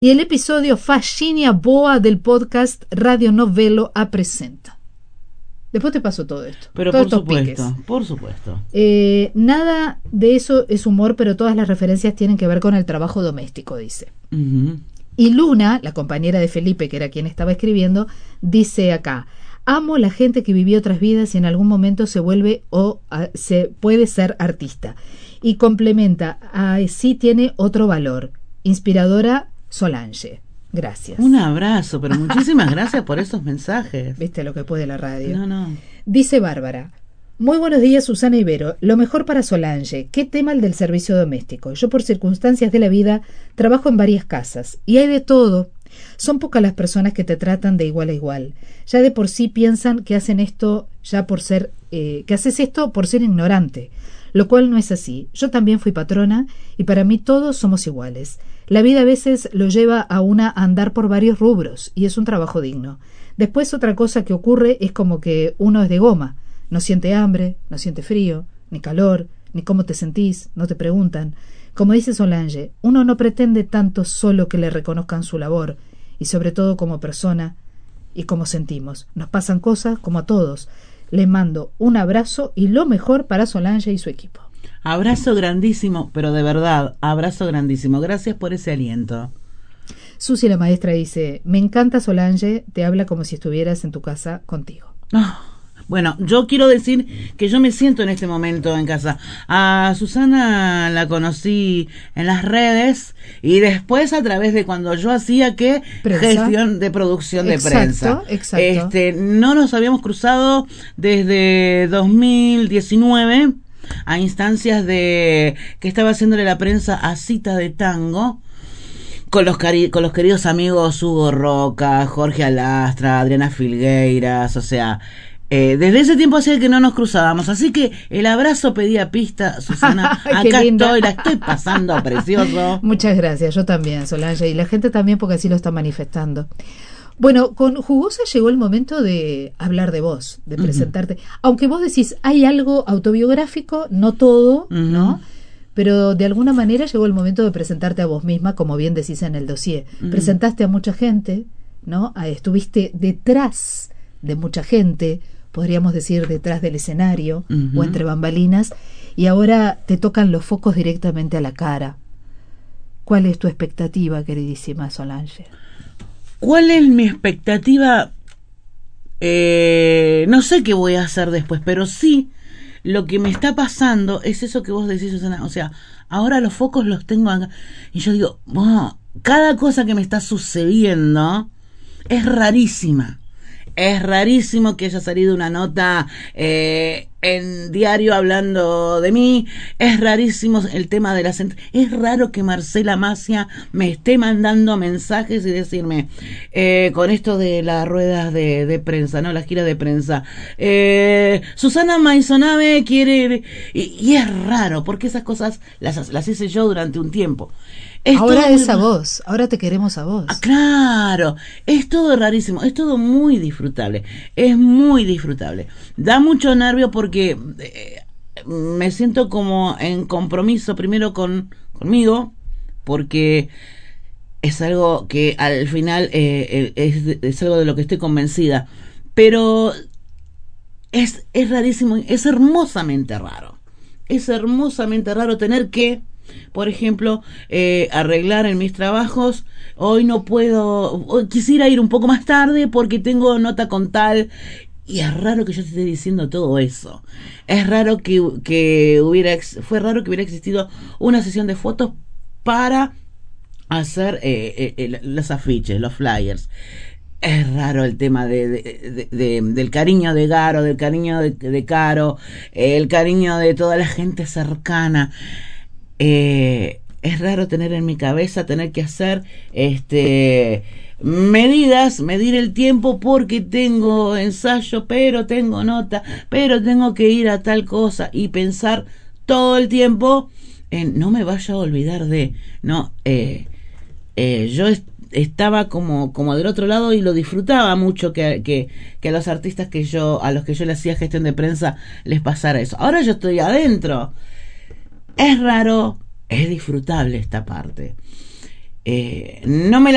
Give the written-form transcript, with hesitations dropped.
y el episodio Fascinia Boa del podcast Radio Novelo a presenta. Después te paso todo esto. Pero todos por supuesto, por supuesto. Nada de eso es humor, pero todas las referencias tienen que ver con el trabajo doméstico, dice. Uh-huh. Y Luna, la compañera de Felipe, que era quien estaba escribiendo, dice acá: amo la gente que vivió otras vidas y en algún momento se vuelve se puede ser artista. Y complementa, sí tiene otro valor. Inspiradora Solange. Gracias. Un abrazo, pero muchísimas gracias por esos mensajes. ¿Viste lo que puede la radio? No. Dice Bárbara: muy buenos días, Susana y Vero. Lo mejor para Solange. ¿Qué tema el del servicio doméstico? Yo, por circunstancias de la vida, trabajo en varias casas y hay de todo. Son pocas las personas que te tratan de igual a igual. Ya de por sí piensan que hacen esto ya por ser, que haces esto por ser ignorante, lo cual no es así. Yo también fui patrona y para mí todos somos iguales. La vida a veces lo lleva a una a andar por varios rubros y es un trabajo digno. Después otra cosa que ocurre es como que uno es de goma. No siente hambre, no siente frío, ni calor, ni cómo te sentís, no te preguntan. Como dice Solange, uno no pretende tanto solo que le reconozcan su labor, y sobre todo como persona y como sentimos. Nos pasan cosas como a todos. Le mando un abrazo y lo mejor para Solange y su equipo. Abrazo grandísimo, pero de verdad, abrazo grandísimo. Gracias por ese aliento. Susi, la maestra, dice: me encanta Solange, te habla como si estuvieras en tu casa contigo. Bueno, yo quiero decir que yo me siento en este momento en casa. A Susana la conocí en las redes y después a través de cuando yo hacía gestión de producción de prensa. Exacto. No nos habíamos cruzado desde 2019 a instancias de que estaba haciéndole la prensa a Cita de Tango con los queridos amigos Hugo Roca, Jorge Alastra, Adriana Filgueiras, o sea, desde ese tiempo hacía que no nos cruzábamos, así que el abrazo pedía pista, Susana. Acá estoy, la estoy pasando precioso. Muchas gracias, yo también, Solange, y la gente también, porque así lo está manifestando. Bueno, con Jugosa llegó el momento de hablar de vos, de presentarte. Aunque vos decís, hay algo autobiográfico, no todo, ¿no? Pero de alguna manera llegó el momento de presentarte a vos misma, como bien decís en el dossier. Presentaste a mucha gente, ¿no? Estuviste detrás de mucha gente, podríamos decir detrás del escenario o entre bambalinas, y ahora te tocan los focos directamente a la cara. ¿Cuál es tu expectativa, queridísima Solange? ¿Cuál es mi expectativa? No sé qué voy a hacer después, pero sí, lo que me está pasando es eso que vos decís, Susana. O sea, ahora los focos los tengo acá. Y yo digo, cada cosa que me está sucediendo es rarísima. Es rarísimo que haya salido una nota en diario hablando de mí. Es rarísimo el tema de es raro que Marcela Macia me esté mandando mensajes y decirme con esto de las ruedas de prensa, ¿no? La gira de prensa. Susana Maisonave quiere... Y es raro, porque esas cosas las hice yo durante un tiempo. Ahora es a vos, ahora te queremos a vos. Claro, es todo rarísimo, es todo muy disfrutable, es muy disfrutable. Da mucho nervio porque me siento como en compromiso primero conmigo, porque es algo que al final es algo de lo que estoy convencida, pero es rarísimo, es hermosamente raro. Es hermosamente raro tener que, por ejemplo, arreglar en mis trabajos. Hoy no puedo, quisiera ir un poco más tarde porque tengo nota con tal. Y es raro que yo te esté diciendo todo eso. Es raro fue raro que hubiera existido una sesión de fotos para hacer los afiches, los flyers. Es raro el tema del cariño de Garo, del cariño de Caro, el cariño de toda la gente cercana. Es raro tener en mi cabeza, tener que hacer medir el tiempo porque tengo ensayo, pero tengo nota, pero tengo que ir a tal cosa y pensar todo el tiempo en no me vaya a olvidar de, no, yo estaba como del otro lado y lo disfrutaba mucho que a los artistas a los que yo le hacía gestión de prensa les pasara eso. Ahora yo estoy adentro. Es raro, es disfrutable esta parte. No me